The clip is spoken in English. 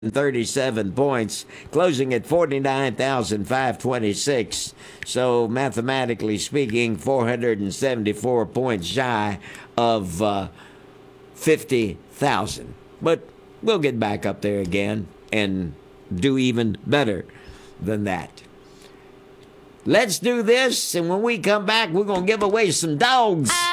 37 points, closing at 49,526. So, mathematically speaking, 474 points shy of 50,000. But we'll get back up there again and do even better than that. Let's do this, and when we come back, we're going to give away some dogs.